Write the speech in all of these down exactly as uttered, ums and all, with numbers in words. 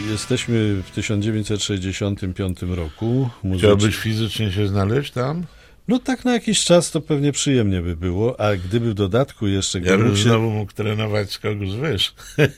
jesteśmy w tysiąc dziewięćset sześćdziesiątym piątym roku. Muzycznie... Chciałbyś fizycznie się znaleźć tam? No tak na jakiś czas to pewnie przyjemnie by było, a gdyby w dodatku jeszcze... Ja bym się... znowu mógł trenować skoku z wyż.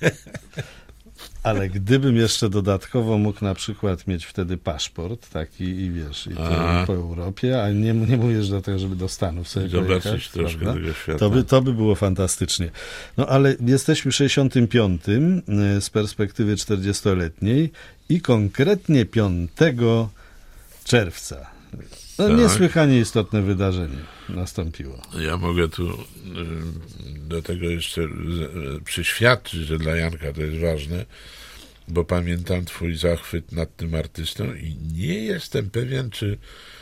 Ale gdybym jeszcze dodatkowo mógł na przykład mieć wtedy paszport taki i wiesz, i to po Europie, a nie, nie mówisz do tego, żeby do Stanów sobie zobaczyć pojechać, troszkę prawda? tego świata. To by, to by było fantastycznie. No ale jesteśmy w sześćdziesiątym piątym z perspektywy czterdziestoletniej i konkretnie piątego czerwca. No, tak. Niesłychanie istotne wydarzenie nastąpiło. Ja mogę tu y, do tego jeszcze y, przyświadczyć, że dla Janka to jest ważne, bo pamiętam twój zachwyt nad tym artystą i nie jestem pewien, czy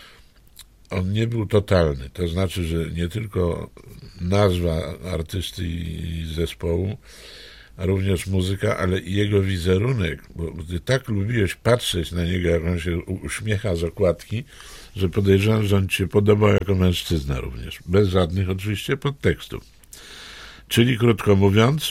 on nie był totalny. To znaczy, że nie tylko nazwa artysty i zespołu, a również muzyka, ale i jego wizerunek, bo ty tak lubiłeś patrzeć na niego, jak on się uśmiecha z okładki, że podejrzewam, że on ci się podobał jako mężczyzna również. Bez żadnych oczywiście podtekstów. Czyli krótko mówiąc,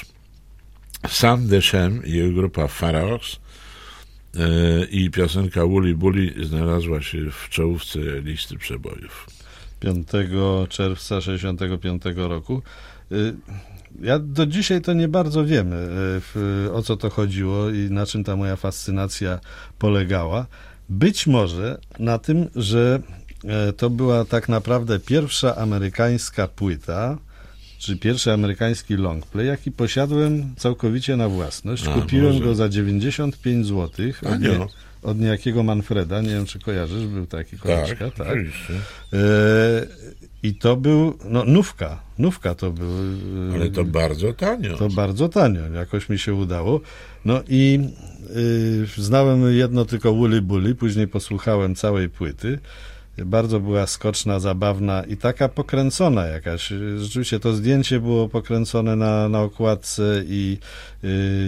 Sam Deshem i jego grupa Pharaohs yy, i piosenka Woolly Bully znalazła się w czołówce listy przebojów. piątego czerwca sześćdziesiątego piątego roku. Yy, ja do dzisiaj to nie bardzo wiem, yy, w, o co to chodziło i na czym ta moja fascynacja polegała. Być może na tym, że to była tak naprawdę pierwsza amerykańska płyta, czy pierwszy amerykański longplay, jaki posiadłem całkowicie na własność. A, Kupiłem może. go za dziewięćdziesiąt pięć złotych od, nie, od niejakiego Manfreda, nie wiem, czy kojarzysz, był taki koleżka. Tak, tak. E, I to był, no nówka, nówka to był. Ale to bardzo tanio. To bardzo tanio, jakoś mi się udało. No i y, znałem jedno tylko Woolly Bully, później posłuchałem całej płyty. Bardzo była skoczna, zabawna i taka pokręcona jakaś. Rzeczywiście to zdjęcie było pokręcone na, na okładce i, yy,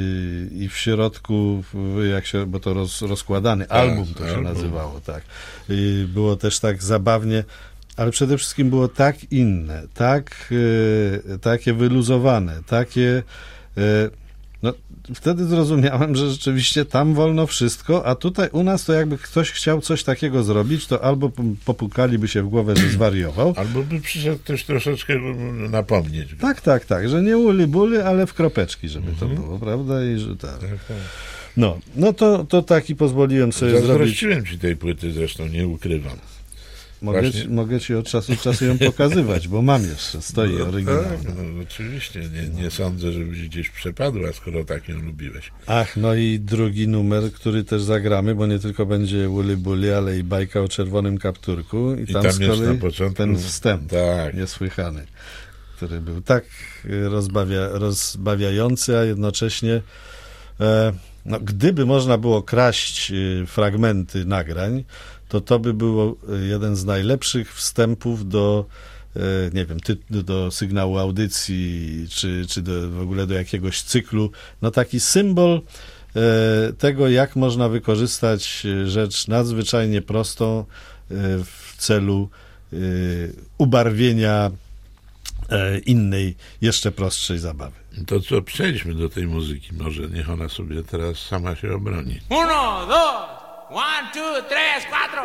i w środku, jak się, bo to roz, rozkładany album to się album. nazywało, tak. Yy, było też tak zabawnie, ale przede wszystkim było tak inne, tak, yy, takie wyluzowane, takie... Yy, no, wtedy zrozumiałem, że rzeczywiście tam wolno wszystko, a tutaj u nas to jakby ktoś chciał coś takiego zrobić, to albo popukaliby się w głowę, że zwariował. Albo by przyszedł ktoś troszeczkę napomnieć. Tak, tak, tak, że nie uli buli, ale w kropeczki, żeby mhm. to było, prawda? I że tak. tak, tak. No, no to, to taki pozwoliłem sobie zrobić. Zazdrościłem ci tej płyty zresztą, nie ukrywam. Mogę ci, mogę ci od czasu do czasu ją pokazywać, bo mam jeszcze, stoi no, oryginalna. Tak, no, oczywiście, nie, nie sądzę, żebyś gdzieś przepadła, skoro tak ją lubiłeś. Ach, no i drugi numer, który też zagramy, bo nie tylko będzie Woolly Bully, ale i bajka o czerwonym kapturku. I, I tam, tam z jest kolei na początku ten wstęp tak. niesłychany, który był tak rozbawia, rozbawiający, a jednocześnie e, no, gdyby można było kraść e, fragmenty nagrań, to to by było jeden z najlepszych wstępów do, nie wiem, ty, do sygnału audycji, czy, czy do, w ogóle do jakiegoś cyklu. No taki symbol tego, jak można wykorzystać rzecz nadzwyczajnie prostą w celu ubarwienia innej, jeszcze prostszej zabawy. To co, przejdźmy do tej muzyki. Może niech ona sobie teraz sama się obroni. Uno, dos, one, two, tres, cuatro.